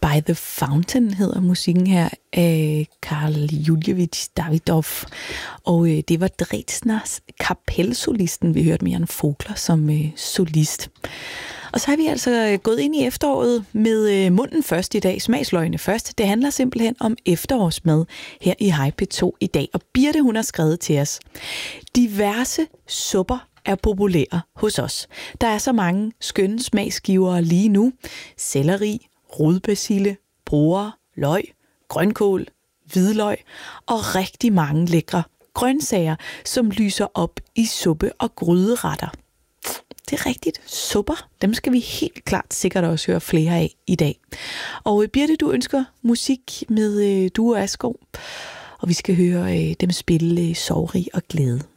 By the Fountain hedder musikken her af Karl Julievich Davidov. Og det var Drezners kapelsolisten, vi hørte med Jan Vogler som solist. Og så har vi altså gået ind i efteråret med munden først i dag, smagsløgene først. Det handler simpelthen om efterårsmad her i Hej P2 i dag. Og Birte, hun har skrevet til os: diverse supper er populære hos os. Der er så mange skønne smagsgivere lige nu. Selleri, rodbasille, broer, løg, grønkål, hvidløg og rigtig mange lækre grøntsager, som lyser op i suppe- og gryderetter. Det er rigtigt. Supper, dem skal vi helt klart sikkert også høre flere af i dag. Og Birte, du ønsker musik med Due Askov, og vi skal høre dem spille Sorgrig og Glæde.